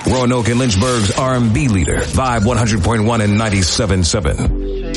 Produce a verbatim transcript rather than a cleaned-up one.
Roanoke and Lynchburg's R and B leader, Vibe one hundred point one and ninety-seven point seven.